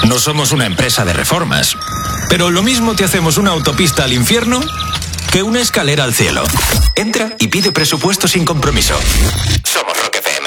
No somos una empresa de reformas, pero lo mismo te hacemos una autopista al infierno que una escalera al cielo. Entra y pide presupuesto sin compromiso. Somos Rock FM.